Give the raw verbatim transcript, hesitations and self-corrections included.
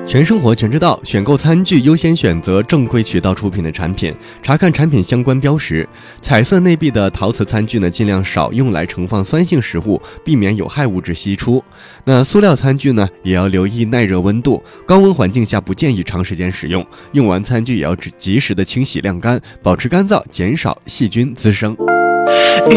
全生活全知道，选购餐具优先选择正规渠道出品的产品，查看产品相关标识。彩色内壁的陶瓷餐具呢，尽量少用来盛放酸性食物，避免有害物质析出。那塑料餐具呢，也要留意耐热温度，高温环境下不建议长时间使用。用完餐具也要及时的清洗晾干，保持干燥，减少细菌滋生。 一